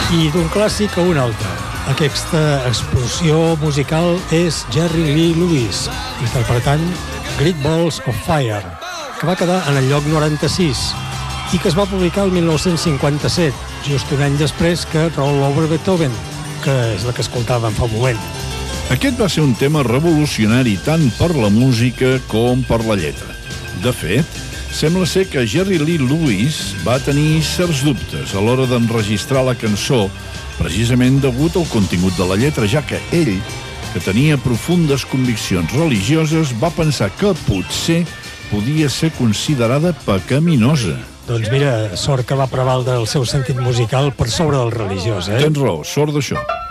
I d'un clàssic a un altre. Aquesta explosió musical és Jerry Lee Lewis, interpretant Great Balls of Fire, que va quedar en el lloc 96 i que es va publicar el 1957, just un any després que Roll Over Beethoven, que és la que escoltàvem fa un moment. Aquest va ser un tema revolucionari tant per la música com per la lletra. De fet, sembla ser que Jerry Lee Lewis va tenir certs dubtes a l'hora d'enregistrar la cançó, precisament degut al contingut de la lletra, ja que ell, que tenia profundes conviccions religioses, va pensar que potser podia ser considerada pecaminosa. Doncs mira, sort que va prevaldre el seu sentit musical per sobre del religiós, Tens raó, sort d'això.